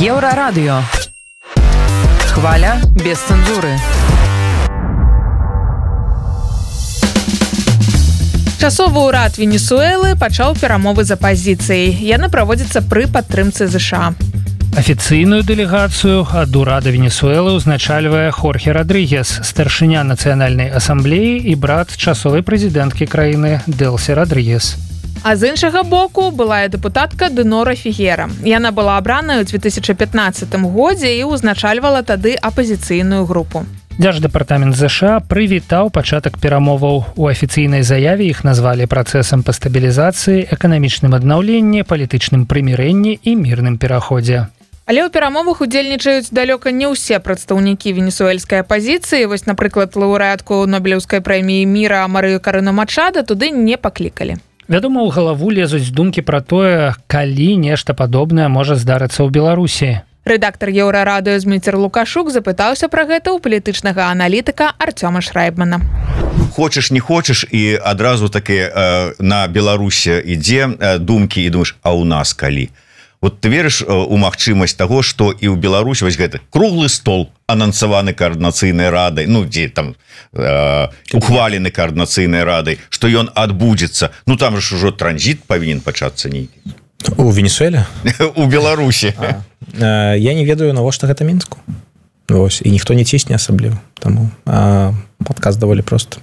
Еўрарадыё. Хваля без цэнзуры. Часовы ўрад Венесуэлы пачаў перамовы з апазіцыяй. Яны праводзяцца пры падтрымцы ЗША. Афіцыйную дэлегацыю ад урада Венесуэлы ўзначальвае Хорхе Родригес, старшыня нацыянальнай асамблеі і брат часовай прэзідэнткі краіны Дэлсі Родригес. А з іншага боку былая дэпутатка Дынора Фігера. Яна была абраная ў 2015 годзе і ўзначальвала тады апазіцыйную групу. Дзярждэпартамент ЗША прывітаў пачатак перамоваў. У афіцыйнай заяве іх назвалі працэсам па стабілізацыі, эканамічным аднаўленні, палітычным прымірэнні і мірным пераходзе. Але ў перамовах удзельнічаюць далёка не ўсе прадстаўнікі венесуэльскай апазіцыі. Вось, напрыклад, лаўрэатку Нобелеўскай прэміі міра Марыю Карыну Мачада туды не паклікалі. Вядома, у галаву лезуць думкі пра тое, калі нешта падобнае можа здарыцца ў Беларусі. Рэдактар Еўрарадыё Зміцер Лукашук запытаўся пра гэта ў палітычнага аналітыка Арцёма Шрайбмана. Хочаш, не хочаш, і адразу такі на Беларусі ідзе думкі і думаеш, а ў нас калі? Вот ты верыш у магчымасць таго, што і ў Беларусі вось гэты круглы стол анансаваны каардынацыйнай радай, ну дзе там ухвалены каардынацыйнай радай, што ён адбудзецца. Ну там ж ужо транзіт павінен пачацца нейкі. У Венесуэле? У Беларусі. Я не ведаю, навошта гэта Мінску. Вось, і ніхто не цісне асабліва. Таму падказ даволі проста.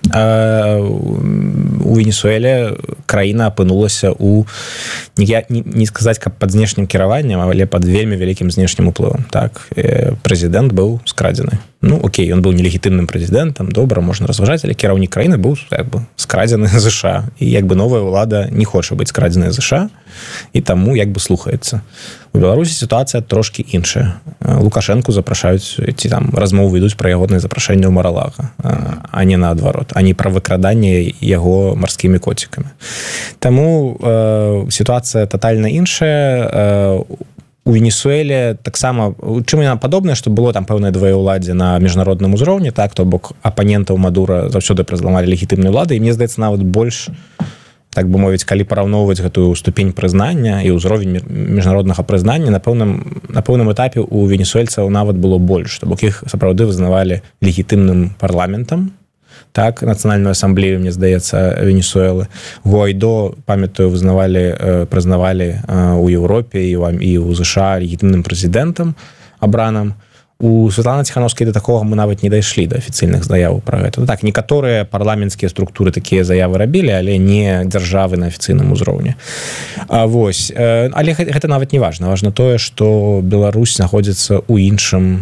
У Венесуэле краіна апынулася у не сказаць, каб пад знешнім кіраваннем, але пад вельмі вялікім знешнім уплывам. Так, прэзідэнт быў скрадзены. Ну, окей, ён быў нелегітымным прэзідэнтам, добра, можна разважаць, але кіраўнік краіны быў скрадзены ЗША. І новая ўлада не хоча быць скрадзеная ЗША, і таму слухаецца. У Беларусі сітуацыя трошкі іншая. Лукашэнку запрашаюць, ці там размовы ідуць пра ягонае запрашэнне ў Мар-а-Лага, а не наадварот, а не пра выкраданне яго марскімі коцікамі. Таму сітуацыя татальна іншая. У Венесуэле таксама, чым яна падобная, што было там пэўнае двоеўладдзе на міжнародным узроўні, так, то бок апанентаў Мадура заўсёды прызламалі легітымнай улады, і мне здаецца, нават больш, так бы мовіць, калі параўноўваць гэтую ступень прызнання і ўзровень міжнароднага прызнання, на пэўным этапе у венесуэльцаў нават было больш, то бок іх сапраўды вызнавалі легітымным парламентам, так, нацыянальную асамблею, мне здаецца, Венесуэлы. Гуайдо, памятаю, прызнавалі у Еўропе і ў ЗША легітымным прэзідэнтам абраным. У Святланы Ціхановскай да такога мы нават не дайшлі да афіцыйных заяваў пра гэта. Так, некаторыя парламенцкія структуры такія заявы рабілі, але не дзяржавы на афіцыйным узроўні. Вось. Але гэта нават не важна. Важна тое, што Беларусь знаходзіцца ў іншым...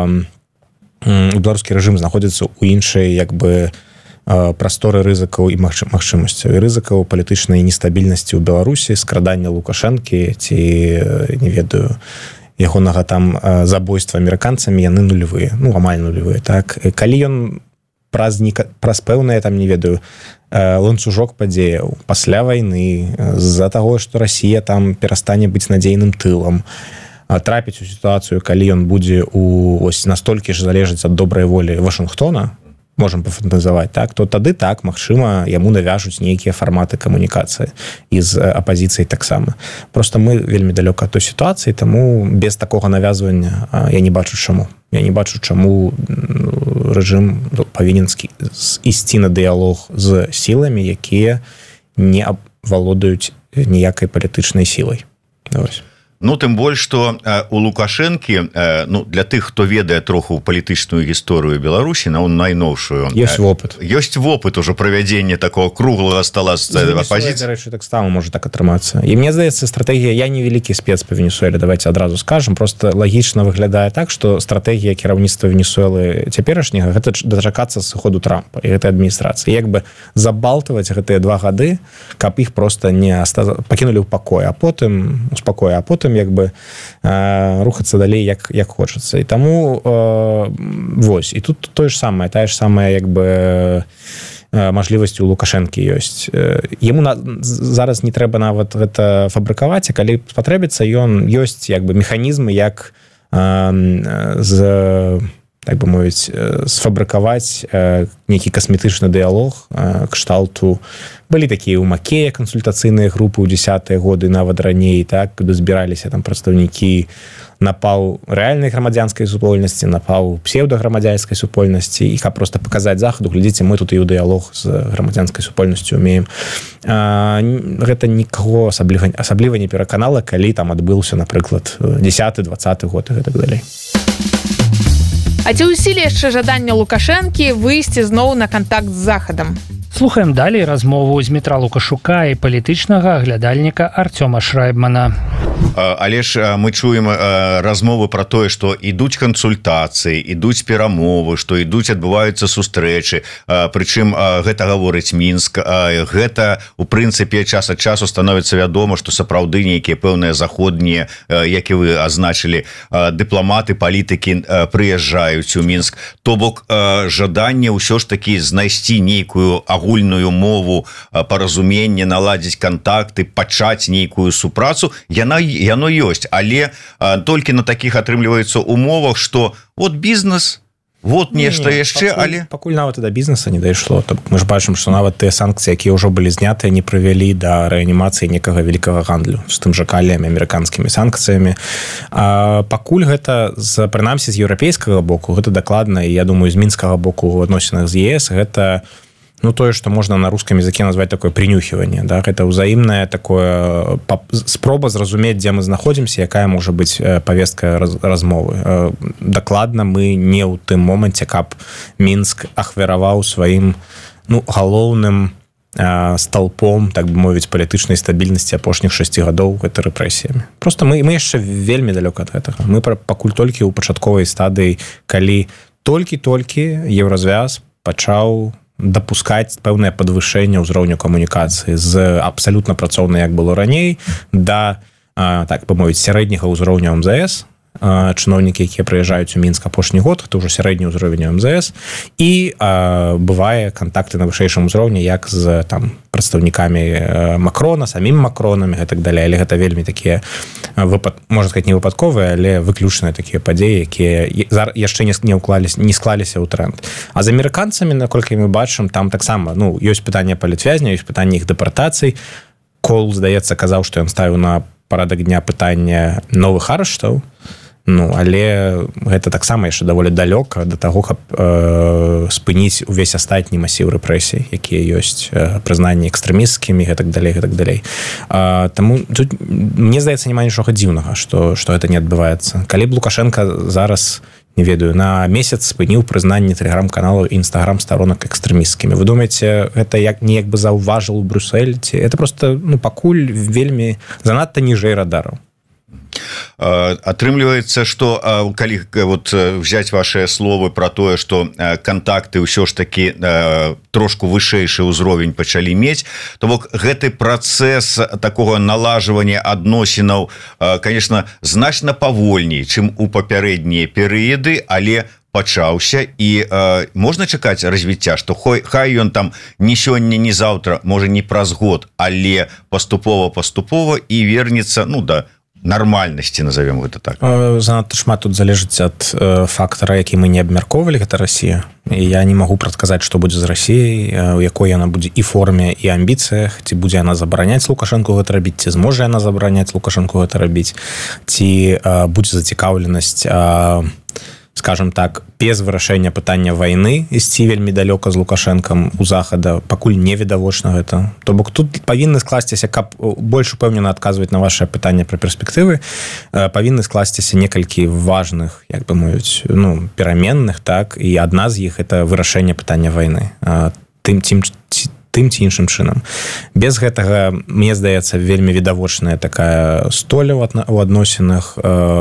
беларускі рэжым знаходзіцца ў іншай прасторы рызыкаў і магчымасцяў. І рызыкаў палітычнай нестабільнасці ў Беларусі, скрадання Лукашэнкі ці, не ведаю, ягонага там забойства амерыканцамі, яны нулевыя, ну, амаль нулевыя. Так? Калі ён праз пэўнае, там, не ведаю, ланцужок падзеяў пасля вайны, з-за таго, што Расія там перастане быць надзейным тылам, трапіць у сітуацыю, калі ён будзе настолькі ж залежыць ад добрай волі Вашынгтона, можам пафантазаваць, так, то тады так, магчыма, яму навяжуць нейкія фарматы камунікацыі і з апазіцыяй таксама. Просто мы вельмі далёка ад той сітуацыі, таму без такога навязвання я не бачу чаму. Я не бачу, чаму рэжым павінен ісці на дыялог з сіламі, якія не валодаюць ніякай палітычнай сілай. Вось. Ну, тым больш, што у Лукашэнкі, ну, для тых, хто ведае троху палітычную гісторыю Беларусі, найноўшую... Ёсць вопыт. Ёсць вопыт ужо правядзення такого круглага стола з апазіцыі. Дарэчы, таксама можа так атрымацца. І мне здаецца, стратэгія... Я не вялікі спец па Венесуэле, давайте адразу скажам. Просто лагічна выглядае так, што стратэгія кіраўніцтва Венесуэлы цяперашняга гэта дачакацца сыходу Трампа і гэтай адміністрацыі. Як бы забалтаваць гэтыя 2 гады, каб іх проста не пакінулі ў пакоі, а потым рухацца далей як хочацца. І таму вось, і тут тая ж самая мажлівасць у Лукашэнкі ёсць. Яму зараз не трэба нават гэта фабрыкаваць, а калі спатрэбіцца, ён ёсць механізмы, як так бы мовіць, сфабрыкаваць нейкі касметычны дыялог кшталту. Былі такія ў Макея кансультацыйныя групы ў 10-е годы, нават раней, так, куды збіраліся там прадстаўнікі напаў рэальнай грамадзянскай супольнасці, напаў псеўдаграмадзянскай супольнасці, і каб проста паказаць захаду, глядзіце, мы тут і ў дыялог з грамадзянскай супольнасцю умеем. Гэта нікаго асабліва не пераканала, калі там адбыўся, напрыклад, 10-20 год і гэтак далей. А ці ў сіле яшчэ жаданне Лукашэнкі выйсці зноў на кантакт з захадам? Слухаем далей размову з Дмітра Лукашука і палітычнага аглядальніка Артёма Шрайбмана. Але ж мы чуем размовы про тое, што ідуць кансультацыі, ідуць перамовы, што ідуць, адбываюцца сустрэчы. Прычым гэта гаворыць Мінск. Гэта, у прынцыпе, час ад часу становіцца вядома, што сапраўды нейкія пэўныя заходнія, як і вы азначылі, дыпламаты, палітыкі прыязджаюць у Мінск. То бок жаданне ўсё ж такі знайсці нейкую агульную мову, паразуменне, наладзіць кантакты, пачаць нейкую супрацу, яно ёсць, але толькі на такіх атрымліваецца умовах, што вот бізнес, вот нешта яшчэ, але... Пакуль нават і да бізнеса не дайшло. Мы ж бачым, што нават тыя санкцыі, якія ўжо былі знятыя, не прывялі да рэанімацыі некага вялікага гандлю з тым жа каліямі, амерыканскімі санкцыямі. Пакуль гэта, прынамсі, з еўрапейскага боку, гэта дакладна, і я думаю, з мінскага боку ў адносінах з ЕС, гэта тое, што можна на рускім языке назваць такое прынюхіванне, да? Гэта ўзаемнае такое спроба зразумець, дзе мы знаходзімся, якая можа быць павестка размовы. Дакладна мы не ў тым моманце, каб Мінск ахвяраваў сваім галоўным столпом, так бы мовіць, палітычнай стабільнасці апошніх 6 гадоў гэта рэпрэсіямі. Просто мы яшчэ вельмі далёка ад гэтага. Мы пакуль толькі ў пачатковай стадыі, калі толькі еўразвяз пачаў дапускаць пэўнае падвышэнне ўзроўню камунікацыі з абсалютна працоўнай, як было раней, да, так бы мовіць, сярэдняга ўзроўня МЗС. Чыноўнікі, якія прыязджаюць у Мінск апошні год, это ўжо сярэдні ўзровень МЗС, і бывае кантакты на вышэйшым узроўні, як з там прадстаўнікамі Макрона, самім Макронамі, гэтак далей, але гэта вельмі такія, можна сказаць, не выпадковыя, але выключныя такія падзеі, якія яшчэ не склаліся ў трэнд. А з амерыканцамі, наколькі мы бачым, там таксама, ёсць пытанне палітвязня, ёсць пытанне іх дэпартацый. Кол, здаецца, казаў, што ён ставіў на парадак дня пытання новых арыштаў, але гэта таксама яшчэ даволі далёка да таго, каб спыніць увесь астатні масіў рэпрэсій, якія ёсць, прызнанні экстрэмісцкімі, гэтак далей. Таму тут, мне здаецца, няма нічога дзіўнага, што гэта не адбываецца. Калі б Лукашенко зараз, не ведаю, на месяц спыніў прызнанне тэлеграм-каналаў і інстаграм-старонак экстрэмісцкімі, вы думаеце, гэта неяк бы заўважыў Брюссель? Это просто, пакуль вельмі занадта ніжэй радараў. Атрымліваецца, што калі вот взять ваши словы про тое, што кантакты ўсё ж таки трошку вышэйшы ўзровень пачалі мець, то бок гэты працэс такого налажвання адносінаў, конечно, значна павольней, чым у папярэднія перыяды, але пачаўся, і можна чакаць развіцця, што хай ён там не сёння, не заўтра, можа не праз год, але паступова і вернецца, да нармальнасці, назовем гэта так. Занадта шмат тут залежыць ад фактара, які мы не абмяркоўвалі, гэта Расія. І я не магу прадказаць, што будзе з Расіяй, у якой яна будзе і форме, і амбіцыях, ці будзе яна забараняць Лукашэнку гэта рабіць, ці зможа яна забараняць Лукашэнку гэта рабіць, ці будзе зацікаўленасць, скажем так, без вырашэння пытання вайны ісці вельмі далёка з Лукашэнкам у захада, пакуль невідавочна гэта. То бок тут павінны скласціся, каб больш упэўнена адказваць на вашае пытанне пра перспектывы, павінны скласціся некалькі важных, як бы мовіць, пераменных, так, і адна з іх это вырашэнне пытання вайны. Тым ці іншым чынам. Без гэтага, мне здаецца, вельмі відавочная такая столя ў адносінах,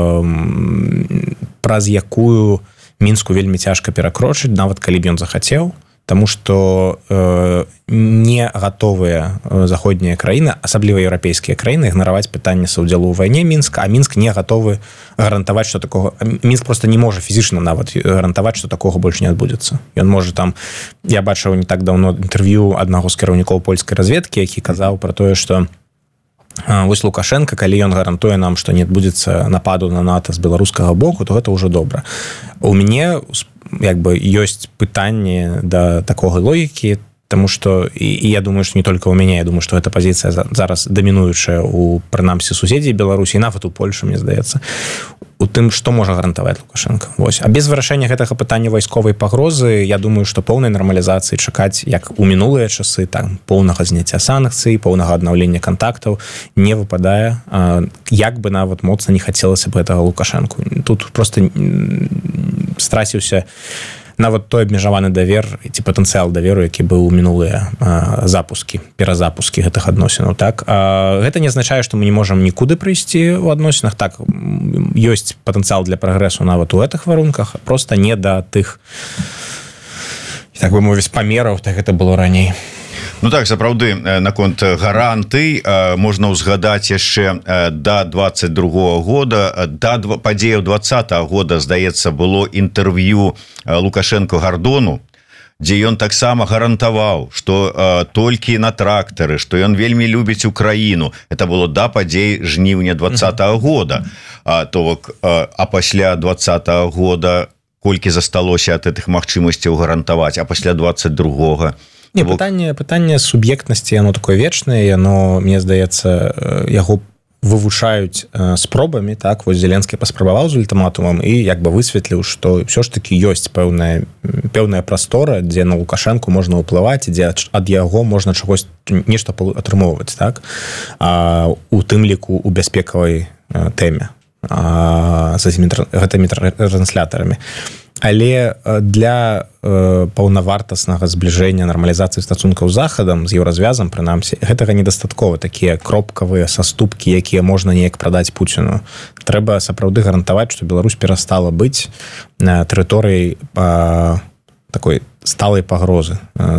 праз якую Мінску вельмі цяжка перакрочыць, нават калі б ён захацеў, таму што не гатовыя заходнія краіны, асабліва еўрапейскія краіны, ігнараваць пытанне саўдзелу ў вайне Мінска, а Мінск не гатовы гарантаваць, што такога... Мінск просто не можа фізічна нават гарантаваць, што такога больш не адбудзецца. Ён можа там... Я бачыў не так даўно інтэрв'ю аднаго з кіраўнікоў польскай разведкі, які казаў пра тое, што вось Лукашенко, калі ён гарантуе нам, што не адбудзецца нападу на НАТО з беларускага боку, то гэта ўжо добра. У мяне як бы ёсць пытанне да такога логікі, потому что и я думаю, что не только у меня, я думаю, что эта позиция зараз доминующая у, прынамсі, суседзей Беларусі, і нават у Польшы, мне здаецца, у тым, што можа гарантаваць Лукашенко. Вось. А без вырашэння гэтага пытання вайсковай пагрозы, я думаю, што поўнай нармалізацыі чакаць, як у мінулыя часы, там, поўнага зняцця санкцый, поўнага аднаўлення кантактаў не выпадае, як бы нават моцна не хацелася б гэтага Лукашенку. Тут просто страціўся нават той абмежаваны давер ці патэнцыял даверу, які быў у мінулыя запускі, перазапускі гэтых адносінаў. Так? Гэта не азначае, што мы не можам нікуды прыйсці ў адносінах. Так, ёсць патэнцыял для прагрэсу нават у гэтых варунках, проста не да тых, так бы мовіць, памераў, так гэта было раней. Ну так, сапраўды, наконт гарантый можна ўзгадаць яшчэ да 22-го года, да падзеяў 20-го года, здаецца, было інтэрв'ю Лукашенко Гордону, дзе ён таксама гарантаваў, што толькі на трактары, што ён вельмі любіць Украіну. Это было да падзей жніўня 20-го года. А пасля 20-го года колькі засталося ад гэтых магчымасцяў гарантаваць, а пасля 22-го? Не, пытанне суб'ектнасці, яно такое вечнае, яно, мне здаецца, яго вывучаюць спробамі, так, вось Зеленскі паспрабаваў з ультыматумам і як бы высветліў, што ўсё ж такі ёсць пэўная прастора, дзе на Лукашенку можна ўплываць, дзе ад яго можна чагось нешта атрымоўваць, так, у тым ліку у бяспекавай тэме з гэтымі транслятарамі. Але для паўнавартаснага збліжэння, нармалізацыі стасункаў з Захадам, з еўразвязам, прынамсі, гэтага недастаткова. Такія кропкавыя саступкі, якія можна неяк прадаць Пуціну. Трэба сапраўды гарантаваць, што Беларусь перастала быць тэрыторыяй такой сталай пагрозы,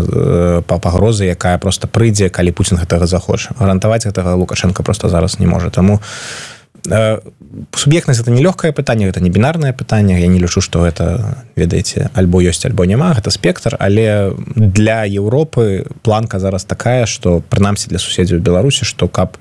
якая проста прыйдзе, калі Пуцін гэтага захоча. Гарантаваць гэтага Лукашенко проста зараз не можа. Таму суб'ектнасць — это не лёгкае пытанне, гэта не бінарнае пытанне. Я не лічу, што гэта, ведаеце, альбо ёсць, альбо няма, гэта спектр, але для Еўропы планка зараз такая, што прынамсі для суседзяў Беларусі, што каб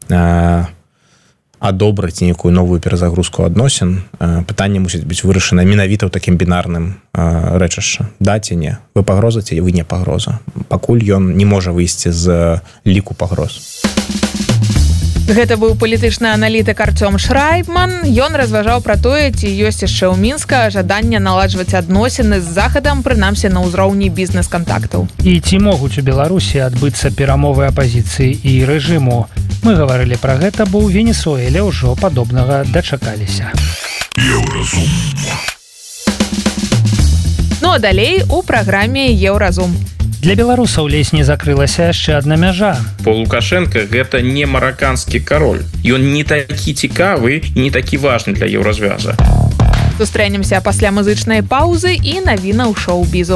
адобрыць нейкую новую перазагрузку адносін, пытанне мусіць быць вырашана менавіта ў такім бінарным рэчышча. Да ці не? Вы пагроза ці вы не пагроза? Пакуль ён не можа выйсці з ліку пагроз. Гэта быў палітычны аналітык Артём Шрайбман. Ён разважаў пра тое, ці ёсць яшчэ ў Мінска жаданне наладжваць адносіны з Захадам, прынамсі на ўзроўні бізнес-кантактаў. І ці могуць у Беларусі адбыцца перамовы апазіцыі і рэжыму? Мы гаварылі пра гэта, бо ў Венесуэле ўжо падобнага дачакаліся. Еўразум. Ну а далей у праграме Еўразум. Для беларусаў ледзь не закрылася яшчэ адна мяжа. По Лукашенко гэта не мараканскі кароль. Ён не такі цікавы і не такі важны для еўразвяза. Сустрэнемся пасля музычнай паўзы і навінаў шоу-бізу.